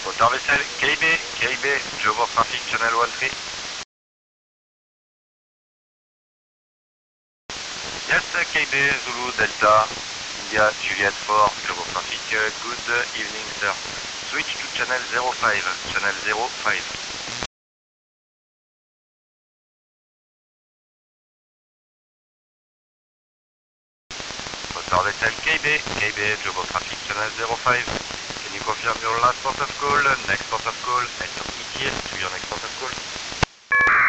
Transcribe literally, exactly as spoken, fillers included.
Motor vessel K B, K B, Joe traffic channel one three. Yes, K B, Zulu, Delta, India, Juliet four, Joe traffic, good evening sir. Switch to channel zero five, channel zero five. Motor vessel K B, K B, Joe traffic channel zero five. Can you confirm your last port of call, next port of call, and your E T S to your next port of call?